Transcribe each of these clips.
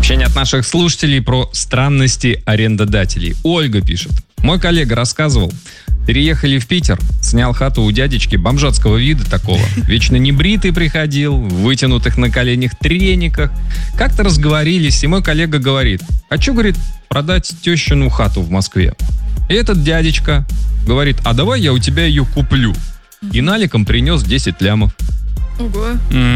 Сообщение от наших слушателей про странности арендодателей. Ольга пишет. Мой коллега рассказывал, переехали в Питер, снял хату у дядечки бомжатского вида такого. Вечно небритый приходил, в вытянутых на коленях трениках. Как-то разговорились, и мой коллега говорит, хочу, говорит, продать тещину хату в Москве. И этот дядечка говорит, а давай я у тебя ее куплю. И наликом принес 10 лямов. Ого.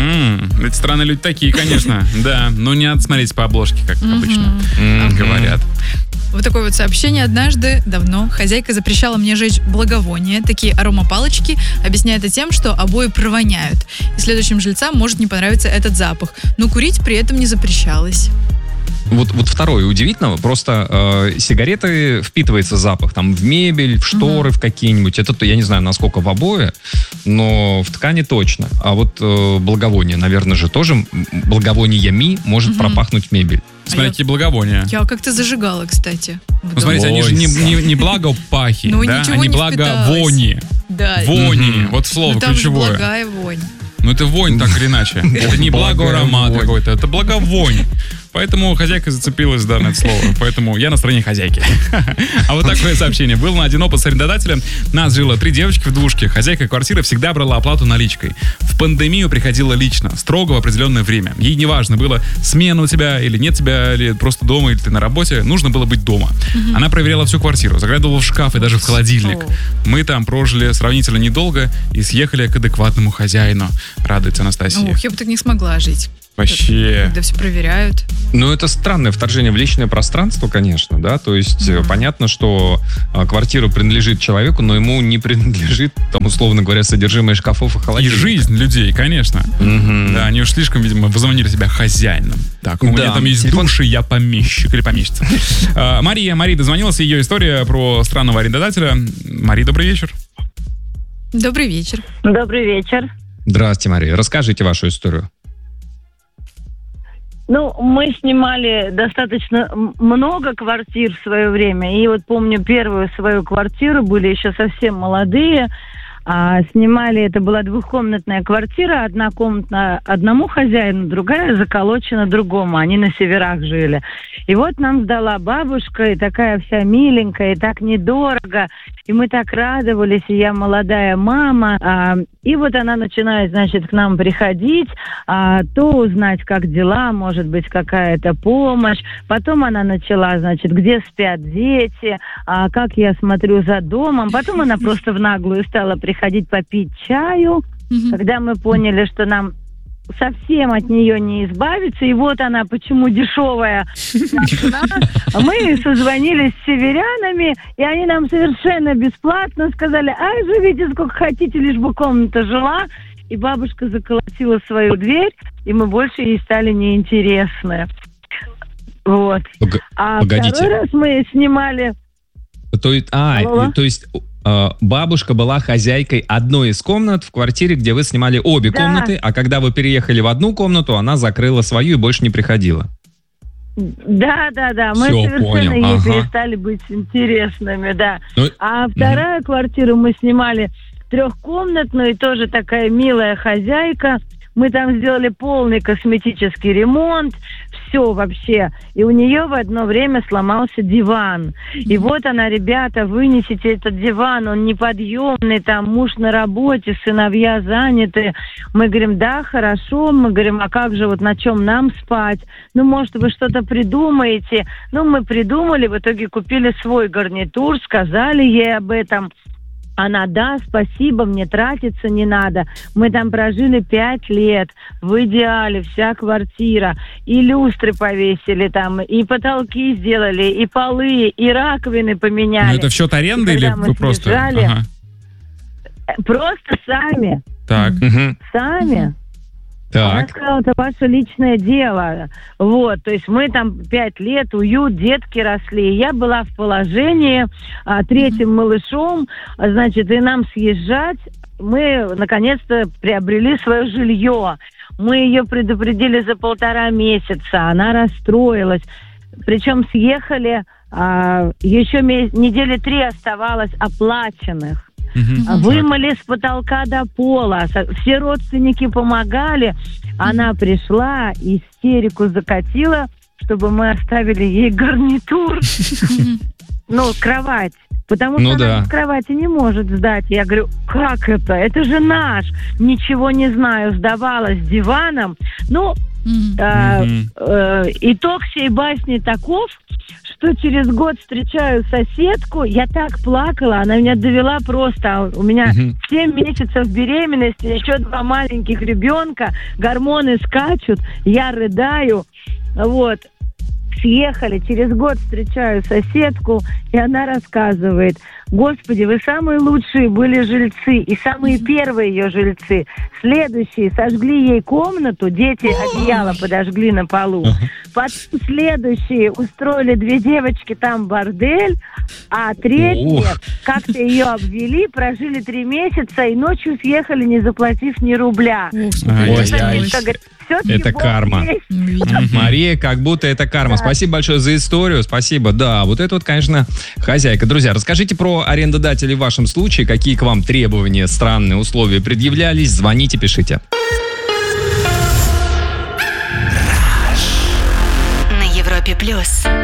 Эти странные люди такие, конечно. Да, но не надо смотреть по обложке, как обычно говорят. Вот такое вот сообщение. Однажды, давно, хозяйка запрещала мне жечь благовония, такие аромапалочки, объясняя это тем, что обои провоняют. И следующим жильцам может не понравиться этот запах. Но курить при этом не запрещалось. Вот второе удивительно, просто сигареты впитывается запах, там в мебель, в шторы, в какие-нибудь. Это, я не знаю, насколько в обои, но в ткани точно. А вот благовоние, наверное же, тоже благовониями может пропахнуть мебель. Смотрите, какие благовония. Я как-то зажигала, кстати. Ну, смотрите, они же не благопахи, да? Они благовони. Да. Вони, вот слово ключевое. Там же благая вонь. Ну, это вонь так или иначе. Это не благоаромат какой-то, это благовонь. Поэтому хозяйка зацепилась, да, на это слово. Поэтому я на стороне хозяйки. А вот такое сообщение. Был на один опыт с арендодателем. Нас жило 3 девочки в двушке. Хозяйка квартиры всегда брала оплату наличкой. В пандемию приходила лично, строго в определенное время. Ей не важно было, смена у тебя или нет тебя, или просто дома, или ты на работе. Нужно было быть дома. Она проверяла всю квартиру, заглядывала в шкаф и даже в холодильник. Мы там прожили сравнительно недолго и съехали к адекватному хозяину. Радуется Анастасия. Ох, я бы так не смогла жить. Вообще. Когда все проверяют. Ну, это странное вторжение в личное пространство, конечно, да, то есть понятно, что квартира принадлежит человеку, но ему не принадлежит, там, условно говоря, содержимое шкафов и И холодильника. жизнь людей, конечно. Да, они уж слишком, видимо, возомнили себя хозяином. Так, у меня там есть душ, и я помещик или помещица. Мария дозвонилась, ее история про странного арендодателя. Мария, добрый вечер. Добрый вечер. Добрый вечер. Здравствуйте, Мария. Расскажите вашу историю. Ну, мы снимали достаточно много квартир в свое время. И вот помню первую свою квартиру, были еще совсем молодые. Снимали, это была двухкомнатная квартира, одна комната одному хозяину, другая заколочена другому, они на северах жили. И вот нам сдала бабушка, и такая вся миленькая, и так недорого, и мы так радовались, и я молодая мама, и вот она начинает, значит, к нам приходить, то узнать, как дела, может быть, какая-то помощь, потом она начала, значит, где спят дети, как я смотрю за домом, потом она просто в наглую стала приходить попить чаю, когда мы поняли, что нам совсем от нее не избавиться, и вот она, почему дешевая. Мы созвонились с северянами, и они нам совершенно бесплатно сказали, живите сколько хотите, лишь бы комната жила. И бабушка заколотила свою дверь, и мы больше ей стали неинтересны. Вот. Погодите. Второй раз мы снимали... То есть бабушка была хозяйкой одной из комнат в квартире, где вы снимали обе комнаты, а когда вы переехали в одну комнату, она закрыла свою и больше не приходила. Да. Мы Всё, совершенно понял. ей перестали быть интересными, да. Ну, А вторая квартира мы снимали трехкомнатную, и тоже такая милая хозяйка. Мы там сделали полный косметический ремонт, все вообще. И у нее в одно время сломался диван. И вот она, ребята, вынесите этот диван, он неподъемный, там муж на работе, сыновья заняты. Мы говорим, да, хорошо. Мы говорим, а как же, вот на чем нам спать? Ну, может, вы что-то придумаете? Ну, мы придумали, в итоге купили свой гарнитур, сказали ей об этом. Она, да, спасибо, мне тратиться не надо. Мы там прожили 5 лет, в идеале, вся квартира. И люстры повесили там, и потолки сделали, и полы, и раковины поменяли. Ну, это в счет аренды или вы просто... Ага. Просто сами. Так. Сами. Так. Она сказала, это ваше личное дело. Вот, то есть мы там 5 лет, уют, детки росли. Я была в положении третьим малышом, значит, и нам съезжать. Мы, наконец-то, приобрели свое жилье. Мы ее предупредили за 1,5 месяца. Она расстроилась. Причем съехали, еще недели 3 оставалось оплаченных. Вымыли с потолка до пола. Все родственники помогали. Она пришла, истерику закатила. чтобы мы оставили ей гарнитур, кровать. Потому что она из кровати не может сдать. Я говорю, как это? Это же наш. Ничего не знаю. Сдавала с диваном. Итог всей басни таков, что через год встречаю соседку. Я так плакала. Она меня довела просто. У меня 7 месяцев беременности, еще 2 маленьких ребенка. Гормоны скачут. Я рыдаю. Съехали, через год встречаю соседку, и она рассказывает: Господи, вы самые лучшие были жильцы, и самые первые ее жильцы. Следующие сожгли ей комнату, дети одеяло подожгли на полу. Потом следующие устроили 2 девочки там бордель, а третьи как-то ее обвели, прожили 3 месяца и ночью съехали, не заплатив ни рубля. Это карма. Мария, как будто это карма. Спасибо большое за историю. Спасибо. Да, вот это конечно, хозяйка. Друзья, расскажите про арендодателей в вашем случае. Какие к вам требования, странные условия предъявлялись? Звоните, пишите. На Европе+.